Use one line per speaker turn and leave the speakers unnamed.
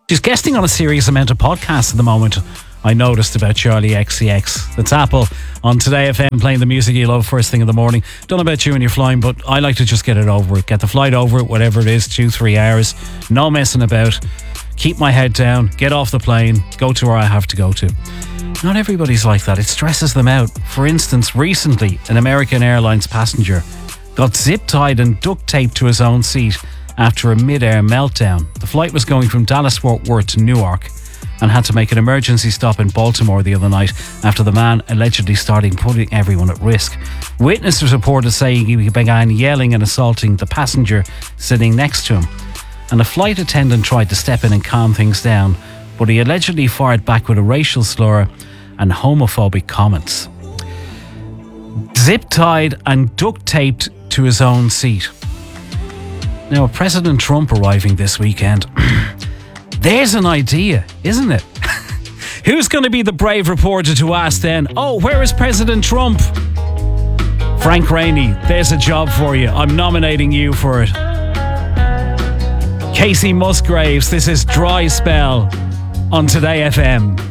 She's guesting on a serious amount of podcasts at the moment. I noticed about Charlie XCX. That's Apple on Today FM, playing the music you love first thing in the morning. Don't know about you when you're flying, but I like to just get it over it. Get the flight over it, whatever it is, 2-3 hours. No messing about. Keep my head down, get off the plane, go to where I have to go to. Not everybody's like that. It stresses them out. For instance, recently, an American Airlines passenger got zip-tied and duct-taped to his own seat after a mid-air meltdown. The flight was going from Dallas-Fort Worth to Newark and had to make an emergency stop in Baltimore the other night after the man allegedly started putting everyone at risk. Witnesses reported saying he began yelling and assaulting the passenger sitting next to him, and a flight attendant tried to step in and calm things down, but he allegedly fired back with a racial slur and homophobic comments. Zip-tied and duct-taped to his own seat. Now, President Trump arriving this weekend. There's an idea, isn't it? Who's going to be the brave reporter to ask then, oh, where is President Trump? Frank Rainey, there's a job for you. I'm nominating you for it. Casey Musgraves, this is Dry Spell on Today FM.